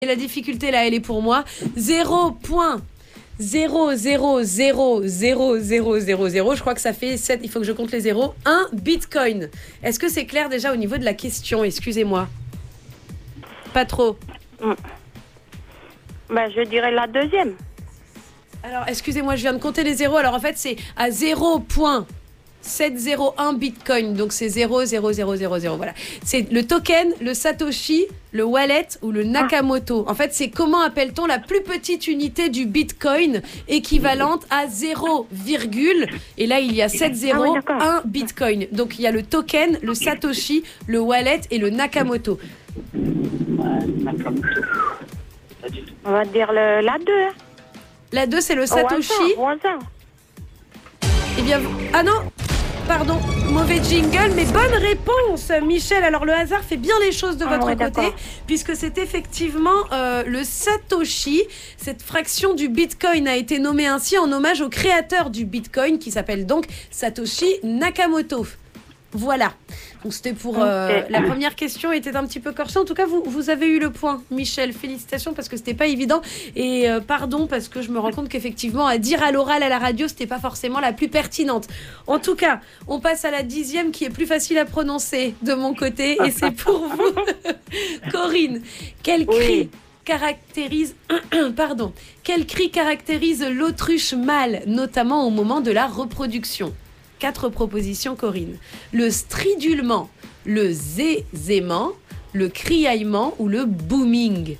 Et la difficulté là, elle est pour moi. 0,0000000. Je crois que ça fait 7. Il faut que je compte les zéros. 1 bitcoin. Est-ce que c'est clair déjà au niveau de la question? Excusez-moi. Pas trop. Je dirais la deuxième. Alors, excusez-moi, je viens de compter les zéros. Alors, en fait, c'est à 0,701 bitcoin. Donc, c'est 0,0000. Voilà. C'est le token, le Satoshi, le wallet ou le Nakamoto. En fait, c'est comment appelle-t-on la plus petite unité du bitcoin équivalente à 0, et là, il y a 701 bitcoin. Donc, il y a le token, le Satoshi, le wallet et le Nakamoto. On va dire la 2. La 2, c'est le Satoshi. Au hasard. Eh bien, ah non, pardon, mauvais jingle, mais bonne réponse, Michel. Alors, le hasard fait bien les choses de votre côté, puisque c'est effectivement le Satoshi. Cette fraction du Bitcoin a été nommée ainsi en hommage au créateur du Bitcoin, qui s'appelle donc Satoshi Nakamoto. Voilà. Donc, c'était pour... la première question était un petit peu corsée. En tout cas, vous avez eu le point, Michel. Félicitations, parce que c'était pas évident. Et pardon, parce que je me rends compte qu'effectivement, à dire à l'oral à la radio, c'était pas forcément la plus pertinente. En tout cas, on passe à la 10e, qui est plus facile à prononcer de mon côté. Et c'est pour vous, Corinne. Quel cri caractérise l'autruche mâle, notamment au moment de la reproduction? 4 propositions, Corinne. Le stridulement, le zézément, le criaillement ou le booming?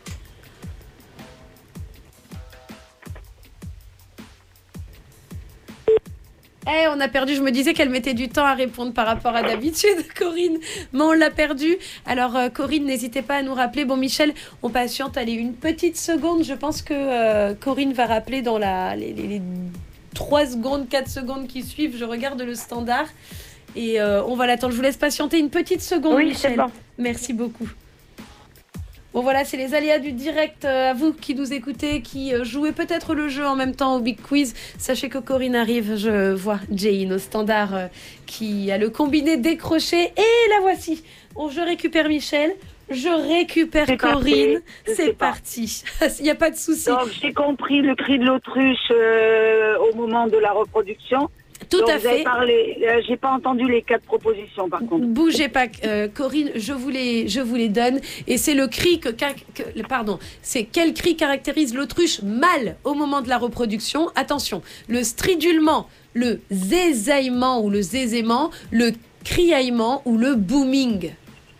On a perdu. Je me disais qu'elle mettait du temps à répondre par rapport à d'habitude, Corinne. Mais on l'a perdu. Alors, Corinne, n'hésitez pas à nous rappeler. Bon, Michel, on patiente. Allez, une petite seconde. Je pense que Corinne va rappeler dans les 3 secondes, 4 secondes qui suivent. Je regarde le standard et on va l'attendre. Je vous laisse patienter une petite seconde, Michel. C'est bon. Merci beaucoup. Bon, voilà, c'est les aléas du direct. À vous qui nous écoutez, qui jouez peut-être le jeu en même temps au Big Quiz. Sachez que Corinne arrive. Je vois Jane au standard qui a le combiné décroché. Et la voici. Je récupère Michel. Je récupère Corinne. C'est parti. Il n'y a pas de souci. Donc, j'ai compris le cri de l'autruche au moment de la reproduction. Tout donc, à fait. J'ai pas entendu les 4 propositions, par contre. Bougez pas, Corinne, je vous les donne. Et c'est le cri c'est quel cri caractérise l'autruche mâle au moment de la reproduction? Attention, le stridulement, le zézaillement ou le zézément, le criaillement ou le booming?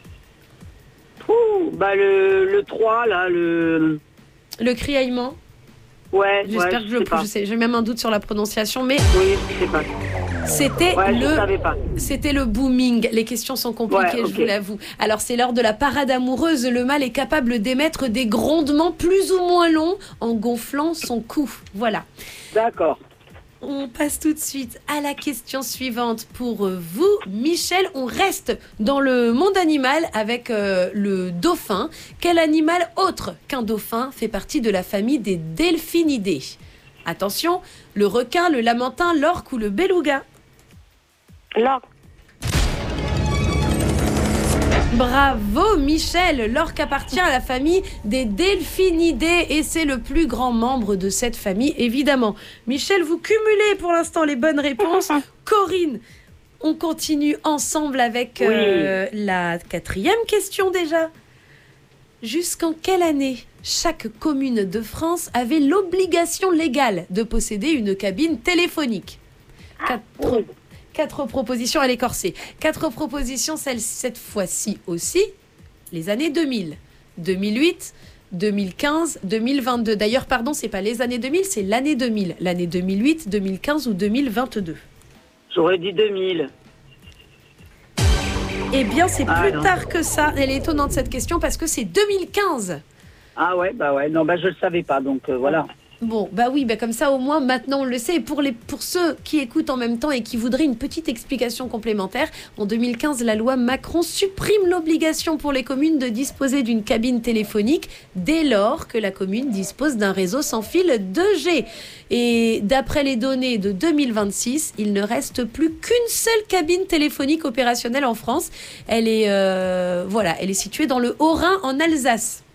Le 3, là, Le criaillement? Ouais, J'espère que je sais. J'ai même un doute sur la prononciation, mais... Oui, je sais pas. C'était le booming. Les questions sont compliquées, je vous l'avoue. Alors, c'est lors de la parade amoureuse, le mâle est capable d'émettre des grondements plus ou moins longs en gonflant son cou. Voilà. D'accord. On passe tout de suite à la question suivante pour vous, Michel. On reste dans le monde animal avec le dauphin. Quel animal autre qu'un dauphin fait partie de la famille des delphinidés? Attention, le requin, le lamantin, l'orque ou le beluga? L'orque. Bravo Michel, l'orque appartient à la famille des delphinidés et c'est le plus grand membre de cette famille, évidemment. Michel, vous cumulez pour l'instant les bonnes réponses. Corinne, on continue ensemble avec la 4e question déjà. Jusqu'en quelle année chaque commune de France avait l'obligation légale de posséder une cabine téléphonique? 4 propositions, elle est corsée. 4 propositions, cette fois-ci aussi, les années 2000, 2008, 2015, 2022. D'ailleurs, pardon, c'est pas les années 2000, c'est l'année 2000. L'année 2008, 2015 ou 2022. J'aurais dit 2000. Eh bien, c'est plus tard que ça. Elle est étonnante cette question parce que c'est 2015. Ah ouais, non, je le savais pas, donc voilà. Bon, comme ça au moins maintenant on le sait. Et pour ceux qui écoutent en même temps et qui voudraient une petite explication complémentaire, en 2015, la loi Macron supprime l'obligation pour les communes de disposer d'une cabine téléphonique dès lors que la commune dispose d'un réseau sans fil 2G. Et d'après les données de 2026, il ne reste plus qu'une seule cabine téléphonique opérationnelle en France. Elle est située dans le Haut-Rhin en Alsace.